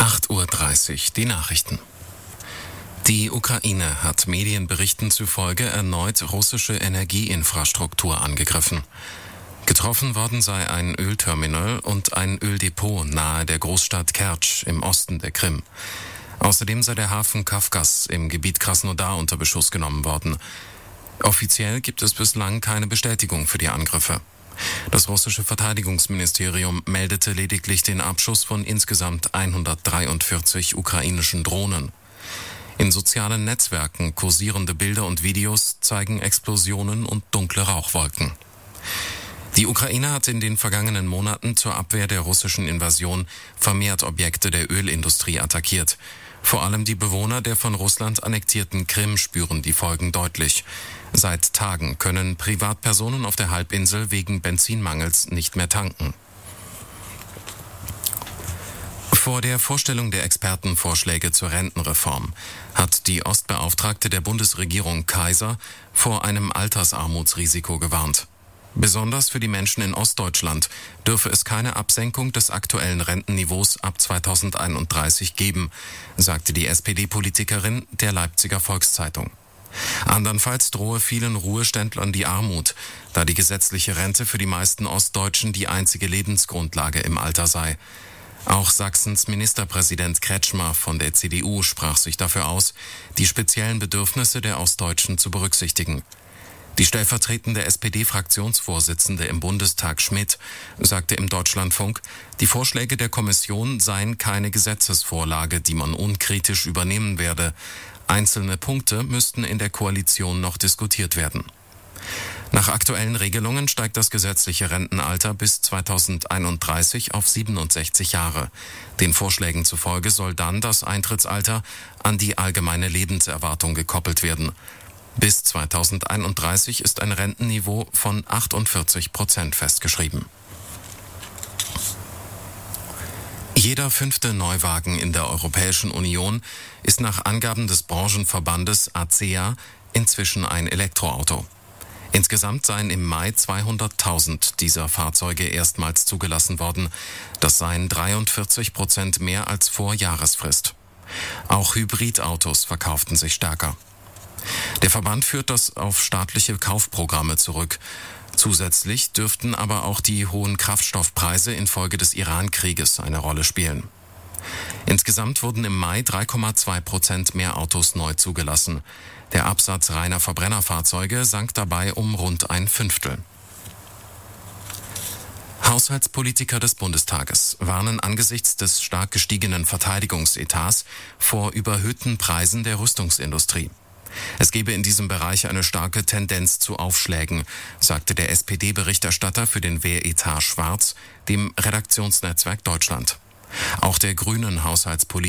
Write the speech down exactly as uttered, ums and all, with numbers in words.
acht Uhr dreißig, die Nachrichten. Die Ukraine hat Medienberichten zufolge erneut russische Energieinfrastruktur angegriffen. Getroffen worden sei ein Ölterminal und ein Öldepot nahe der Großstadt Kertsch im Osten der Krim. Außerdem sei der Hafen Kafkas im Gebiet Krasnodar unter Beschuss genommen worden. Offiziell gibt es bislang keine Bestätigung für die Angriffe. Das russische Verteidigungsministerium meldete lediglich den Abschuss von insgesamt hundertdreiundvierzig ukrainischen Drohnen. In sozialen Netzwerken kursierende Bilder und Videos zeigen Explosionen und dunkle Rauchwolken. Die Ukraine hat in den vergangenen Monaten zur Abwehr der russischen Invasion vermehrt Objekte der Ölindustrie attackiert. Vor allem die Bewohner der von Russland annektierten Krim spüren die Folgen deutlich. Seit Tagen können Privatpersonen auf der Halbinsel wegen Benzinmangels nicht mehr tanken. Vor der Vorstellung der Expertenvorschläge zur Rentenreform hat die Ostbeauftragte der Bundesregierung Kaiser vor einem Altersarmutsrisiko gewarnt. Besonders für die Menschen in Ostdeutschland dürfe es keine Absenkung des aktuellen Rentenniveaus ab zweitausendeinunddreißig geben, sagte die S P D-Politikerin der Leipziger Volkszeitung. Andernfalls drohe vielen Ruheständlern die Armut, da die gesetzliche Rente für die meisten Ostdeutschen die einzige Lebensgrundlage im Alter sei. Auch Sachsens Ministerpräsident Kretschmer von der C D U sprach sich dafür aus, die speziellen Bedürfnisse der Ostdeutschen zu berücksichtigen. Die stellvertretende S P D-Fraktionsvorsitzende im Bundestag Schmidt sagte im Deutschlandfunk, die Vorschläge der Kommission seien keine Gesetzesvorlage, die man unkritisch übernehmen werde. Einzelne Punkte müssten in der Koalition noch diskutiert werden. Nach aktuellen Regelungen steigt das gesetzliche Rentenalter bis zweitausendeinunddreißig auf siebenundsechzig Jahre. Den Vorschlägen zufolge soll dann das Eintrittsalter an die allgemeine Lebenserwartung gekoppelt werden. Bis zweitausendeinunddreißig ist ein Rentenniveau von achtundvierzig Prozent festgeschrieben. Jeder fünfte Neuwagen in der Europäischen Union ist nach Angaben des Branchenverbandes A C E A inzwischen ein Elektroauto. Insgesamt seien im Mai zweihunderttausend dieser Fahrzeuge erstmals zugelassen worden. Das seien dreiundvierzig Prozent mehr als vor Jahresfrist. Auch Hybridautos verkauften sich stärker. Der Verband führt das auf staatliche Kaufprogramme zurück. Zusätzlich dürften aber auch die hohen Kraftstoffpreise infolge des Iran-Krieges eine Rolle spielen. Insgesamt wurden im Mai drei Komma zwei Prozent mehr Autos neu zugelassen. Der Absatz reiner Verbrennerfahrzeuge sank dabei um rund ein Fünftel. Haushaltspolitiker des Bundestages warnen angesichts des stark gestiegenen Verteidigungsetats vor überhöhten Preisen der Rüstungsindustrie. Es gebe in diesem Bereich eine starke Tendenz zu Aufschlägen, sagte der S P D-Berichterstatter für den Wehretat Schwarz dem Redaktionsnetzwerk Deutschland. Auch der grünen Haushaltspolitiker